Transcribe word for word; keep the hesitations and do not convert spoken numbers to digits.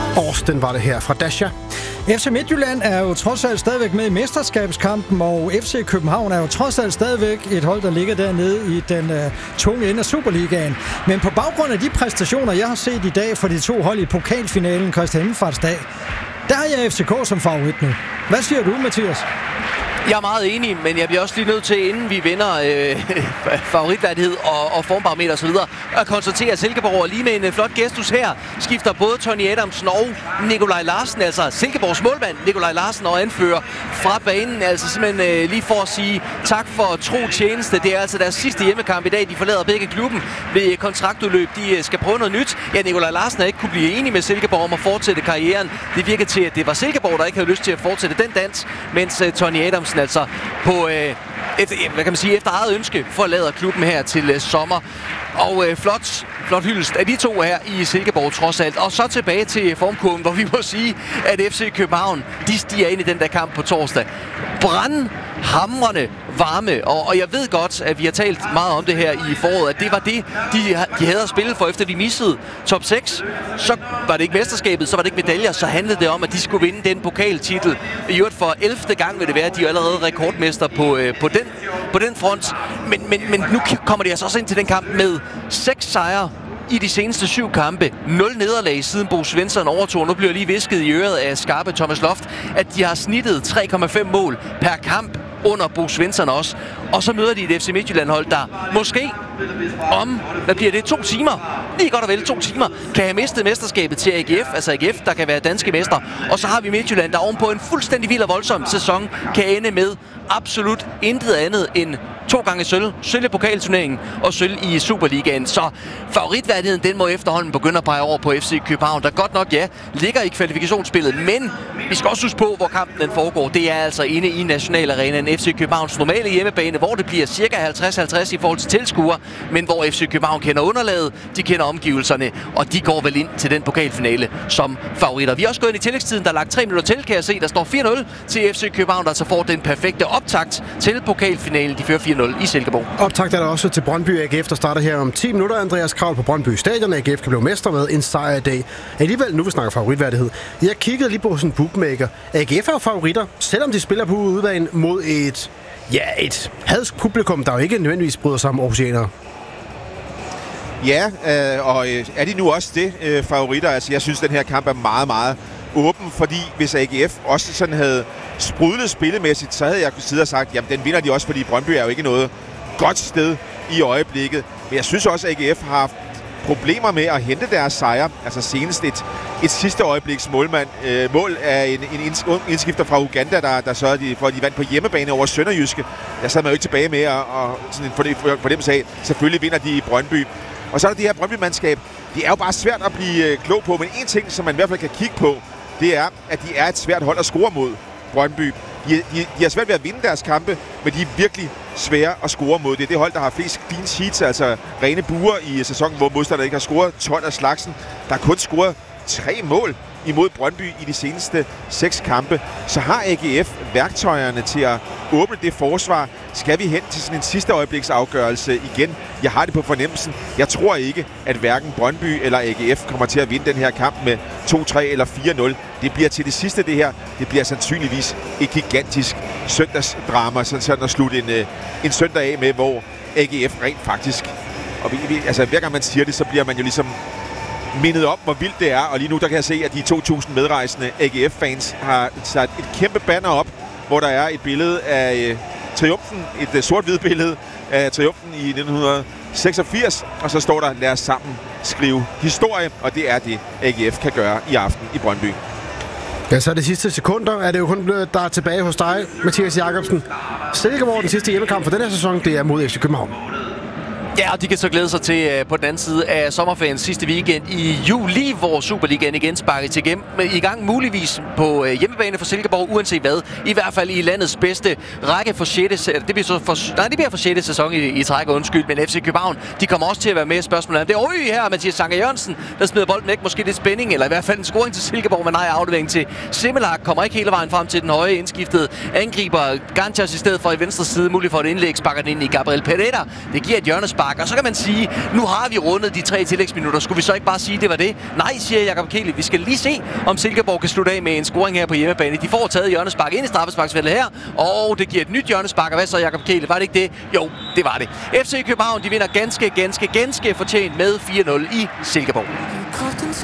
Austin var det her fra Dasha. F C Midtjylland er jo trods alt stadigvæk med i mesterskabskampen, og F C København er jo trods alt stadigvæk et hold, der ligger dernede i den uh, tunge ende af Superligaen. Men på baggrund af de præstationer, jeg har set i dag for de to hold i pokalfinalen Kristi Himmelfartsdag, der har jeg F C K som favorit nu. Hvad siger du, Mathias? Jeg er meget enig, men jeg bliver også lige nødt til, inden vi vinder øh, favoritværdighed og, og formparometer osv., at konstatere, at Silkeborg lige med en flot gestus her skifter både Tony Adamsen og Nikolaj Larsen, altså Silkeborgs målmand Nikolaj Larsen og anfører fra banen, altså simpelthen øh, lige for at sige tak for tro tjeneste. Det er altså deres sidste hjemmekamp i dag. De forlader begge klubben ved kontraktudløb. De øh, skal prøve noget nyt. Ja, Nikolaj Larsen har ikke kunne blive enig med Silkeborg om at fortsætte karrieren. Det virker til, at det var Silkeborg, der ikke havde lyst til at fortsætte den dans, mens øh, Tony Adamsen altså på øh, efter, hvad kan man sige, efter eget ønske forlader klubben her til øh, sommer. Og øh, flot, flot hyldest af de to her i Silkeborg trods alt. Og så tilbage til formkurven, hvor vi må sige, at F C København, de stiger ind i den der kamp på torsdag. Brandhamrende varme, og, og jeg ved godt, at vi har talt meget om det her i foråret, at det var det, de, de havde at spille for, efter de missede top seks. Så var det ikke mesterskabet, så var det ikke medaljer, så handlede det om, at de skulle vinde den pokaltitel. I øvrigt for ellevte gang vil det være, at de er allerede rekordmester på, øh, på, den, på den front. Men, men, men nu kommer de altså også ind til den kamp med seks sejre i de seneste syv kampe. Nul nederlag siden Bo Svensson overtog. Nu bliver lige visket i øret af skarpe Thomas Loft, at de har snittet tre komma fem mål per kamp under Bo Svensson også. Og så møder de et F C Midtjylland-hold, der måske om, hvad bliver det, to timer, lige godt og vel to timer, kan have mistet mesterskabet til A G F, altså A G F, der kan være danske mester. Og så har vi Midtjylland, der ovenpå en fuldstændig vild og voldsom sæson kan ende med absolut intet andet end to gange sølv, sølv i pokalturneringen og sølv i Superligaen. Så favoritværdigheden, den må efterhånden begynde at pege over på F C København, der godt nok, ja, ligger i kvalifikationsspillet, men vi skal også huske på, hvor kampen den foregår. Det er altså inde i Nationalarenaen, F C Københavns normale hjemmebane, hvor det bliver cirka halvtreds halvtreds i forhold til tilskuere, men hvor F C København kender underlaget, de kender omgivelserne, og de går vel ind til den pokalfinale som favoritter. Vi er også gået ind i tillægstiden, der er lagt tre minutter til, kan jeg se. Der står fire nul til F C København, der så får den perfekte optakt til pokalfinalen. De fører fire nul i Silkeborg. Optakt er der også til Brøndby A G F, der starter her om ti minutter. Andreas Kravl på Brøndby Stadion. A G F kan blive mester med en sejr i dag. Alligevel, nu vi snakker favoritværdighed. Jeg kiggede lige på sådan en bookmaker. A G F er jo favoritter, selvom de spiller på udbanen mod et, ja, et hadsk publikum, der jo ikke nødvendigvis bryder sig om aarhusianere. Ja, øh, og øh, er de nu også det, øh, favoritter? Altså, jeg synes, den her kamp er meget, meget åben, fordi hvis A G F også sådan havde sprudlet spillemæssigt, så havde jeg kunnet sidde og sagt, jamen den vinder de også, fordi Brøndby er jo ikke noget godt sted i øjeblikket. Men jeg synes også, at A G F har haft problemer med at hente deres sejre. Altså senest et, et sidste øjebliks målmand. Øh, mål af en, en indskifter fra Uganda, der, der sørgede for, at de vandt på hjemmebane over Sønderjyske. Jeg sad mig jo ikke tilbage med, og, og sådan for, det, for, for dem sagde, selvfølgelig vinder de i Brøndby. Og så er der det her Brøndby-mandskab. Det er jo bare svært at blive øh, klog på, men en ting, som man i hvert fald kan kigge på, det er, at de er et svært hold at score mod. Brøndby. De, de, de har svært ved at vinde deres kampe, men de er virkelig svære at score mod. Det er det hold, der har flest clean sheets, altså rene buer i sæsonen, hvor modstanderne ikke har scoret tolv af slagsen. Der har kun scoret tre mål imod Brøndby i de seneste seks kampe. Så har A G F værktøjerne til at åbne det forsvar. Skal vi hen til sådan en sidste øjebliks afgørelse igen? Jeg har det på fornemmelsen. Jeg tror ikke, at hverken Brøndby eller A G F kommer til at vinde den her kamp med to tre eller fire nul. Det bliver til det sidste, det her. Det bliver sandsynligvis et gigantisk søndagsdrama, sådan at slutte en, en søndag af med, hvor A G F rent faktisk... Og vi, vi, altså, hver gang man siger det, så bliver man jo ligesom mindet om, hvor vildt det er. Og lige nu, der kan jeg se, at de to tusind medrejsende A G F-fans har sat et kæmpe banner op, hvor der er et billede af øh, triumfen, et øh, sort-hvidt billede af triumfen i nitten seksogfirs, og så står der, lad os sammen skrive historie, og det er det, A G F kan gøre i aften i Brøndby. Ja, så er det sidste sekunder, er det jo kun der er tilbage hos dig, Mathias Jakobsen. Silkeborg, den sidste hjemmekamp for den her sæson, det er mod F C København. Ja, og de kan så glæde sig til uh, på den anden side af sommerferien sidste weekend i juli, hvor Superligaen igen sparker til igen i gang muligvis på uh, hjemmebane for Silkeborg, uanset hvad. I hvert fald i landets bedste række for sjette det bliver så for nej, det bliver for sjette sæson i, i træk, undskyld, men F C København, de kommer også til at være med i spørgsmålet. Det er øj her Mathias Sanker Jørgensen, der smider bolden væk, måske lidt spænding, eller i hvert fald en scoring til Silkeborg, men nej, aflevering til Simmelak kommer ikke hele vejen frem til den høje indskiftede angriber Ganchas i stedet for i venstre side, muligt for et indlæg, sparker den ind i Gabriel Pereira. Det giver et hjørnespark hjørnespark. Og så kan man sige, nu har vi rundet de tre tillægsminutter. Skulle vi så ikke bare sige, det var det? Nej, siger Jakob Kjeld. Vi skal lige se, om Silkeborg kan slutte af med en scoring her på hjemmebane. De får taget hjørnespark ind i straffesparksfeltet her, og det giver et nyt hjørnespark. Og hvad så, Jakob Kjeld? Var det ikke det? Jo, det var det. F C København, de vinder ganske, ganske, ganske fortjent med fire nul i Silkeborg.